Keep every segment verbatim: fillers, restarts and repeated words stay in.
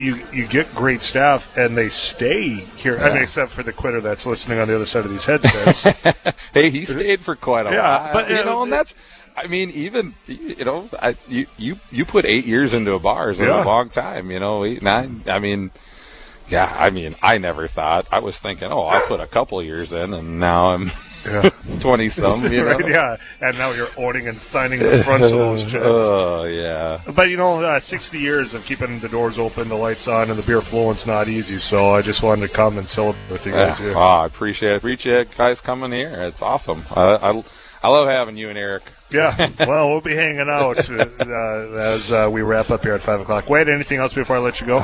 you you get great staff, and they stay here. Yeah. I mean, except for the quitter that's listening on the other side of these headsets. Hey, he stayed for quite a yeah, while. But, you uh, know, and that's, I mean, even, you know, I, you, you, you put eight years into a bar is yeah. a long time, you know. Nine, I mean, yeah, I mean, I never thought. I was thinking, oh, I'll put a couple years in, and now I'm yeah. twenty-some, you know. Right, yeah, and now you're owning and signing the fronts of those checks. Oh, yeah. But, you know, uh, sixty years of keeping the doors open, the lights on, and the beer flowing's not easy, so I just wanted to come and celebrate with you guys yeah. here. Oh, I appreciate it. Appreciate you guys coming here. It's awesome. I, I, I love having you and Eric. Yeah, well, we'll be hanging out uh, as uh, we wrap up here at five o'clock. Wade, anything else before I let you go?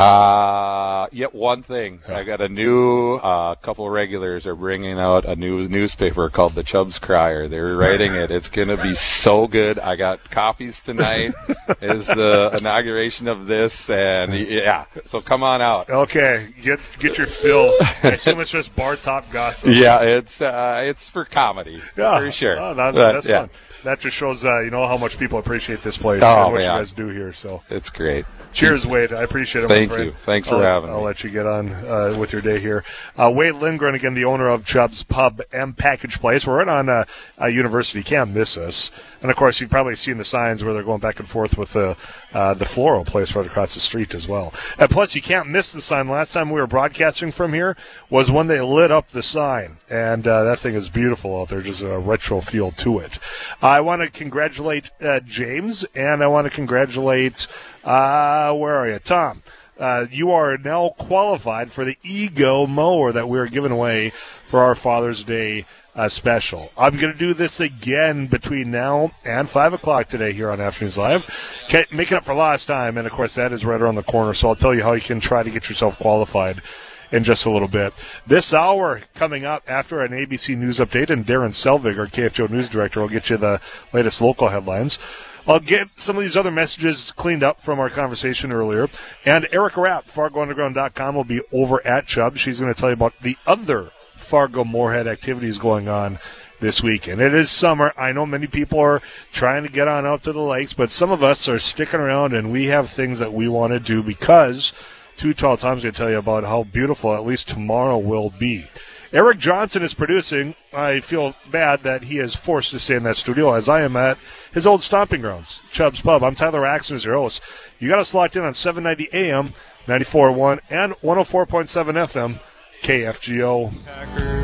Uh, yep, one thing. I got a new, uh, couple of regulars are bringing out a new newspaper called the Chubbs Crier. They're writing it. It's going to be so good. I got copies tonight. Is the inauguration of this, and yeah, so come on out. Okay, get get your fill. I assume it's just bar top gossip. Yeah, it's uh, it's for comedy, yeah, for sure. Oh, that's but, that's yeah. fun. That just shows, uh, you know, how much people appreciate this place oh, and what man. you guys do here. So it's great. Cheers, Wade. I appreciate it. Thank my friend. you. Thanks for I'll, having I'll me. I'll let you get on uh, with your day here. Uh, Wade Lindgren, again, the owner of Chubb's Pub and Package Place. We're right on uh, uh, University. You can't miss us. And, of course, you've probably seen the signs where they're going back and forth with the uh, the floral place right across the street as well. And plus, you can't miss the sign. Last time we were broadcasting from here was when they lit up the sign. And uh, that thing is beautiful out there. Just a retro feel to it. I want to congratulate uh, James, and I want to congratulate, uh, where are you, Tom? Uh, you are now qualified for the Ego mower that we are giving away for our Father's Day uh, special. I'm going to do this again between now and five o'clock today here on Afternoons Live. Okay, make it up for last time, and, of course, that is right around the corner, so I'll tell you how you can try to get yourself qualified in just a little bit. This hour coming up after an A B C News update, and Darren Selvig, our K F G O News Director, will get you the latest local headlines. I'll get some of these other messages cleaned up from our conversation earlier. And Erica Rapp, Fargo Underground dot com, will be over at Chubb. She's going to tell you about the other Fargo-Moorhead activities going on this weekend. It is summer. I know many people are trying to get on out to the lakes, but some of us are sticking around, and we have things that we want to do because Too Tall Tom's going to tell you about how beautiful at least tomorrow will be. Eric Johnson is producing. I feel bad that he is forced to stay in that studio, as I am at his old stomping grounds, Chubb's Pub. I'm Tyler Axton, your host. You got us locked in on seven ninety A M, ninety-four point one, and one oh four point seven F M, K F G O. Packers.